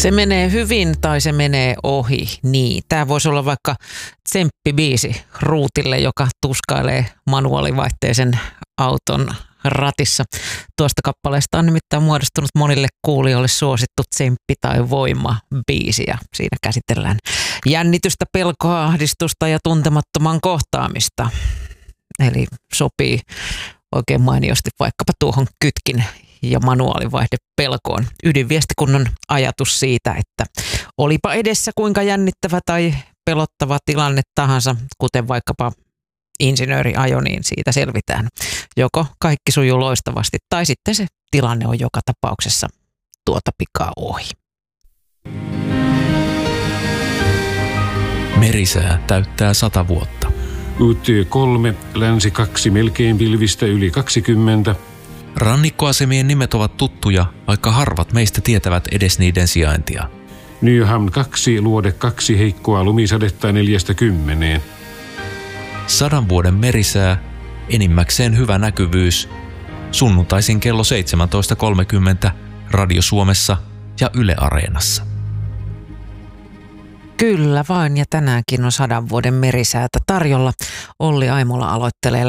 Se menee hyvin tai se menee ohi. Niin, tämä voisi olla vaikka tsemppibiisi Ruutille, joka tuskailee manuaalivaihteisen auton ratissa. Tuosta kappaleesta on nimittäin muodostunut monille kuulijoille suosittu tsemppi- tai voima-biisi. Ja siinä käsitellään jännitystä, pelkoa, ahdistusta ja tuntemattoman kohtaamista. Eli sopii oikein mainiosti vaikkapa tuohon kytkin ja manuaalivaihde pelkoon. Ydinviesti kun on ajatus siitä, että olipa edessä kuinka jännittävä tai pelottava tilanne tahansa, kuten vaikkapa insinööriajo, niin siitä selvitään. Joko kaikki sujuu loistavasti tai sitten se tilanne on joka tapauksessa tuota pikaa ohi. Merisää täyttää 100 vuotta. UT3, länsi 2, melkein pilvistä yli 20. Rannikkoasemien nimet ovat tuttuja, vaikka harvat meistä tietävät edes niiden sijaintia. Nyham 2, luode 2, heikkoa lumisadetta 4–10. 100 vuoden merisää, enimmäkseen hyvä näkyvyys. Sunnuntaisin kello 17.30 Radio Suomessa ja Yle Areenassa. Kyllä vain, ja tänäänkin on 100 vuoden merisäätä tarjolla. Olli Aimola aloittelee